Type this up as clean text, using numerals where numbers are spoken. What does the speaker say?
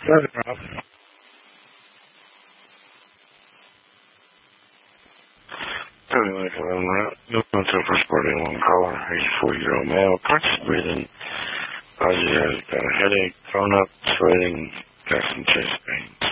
Nothing, Rob. Anyway, no mental for sporting one caller, 84-year-old male, conscious breathing, got a headache, thrown up, sweating, got some chest pains.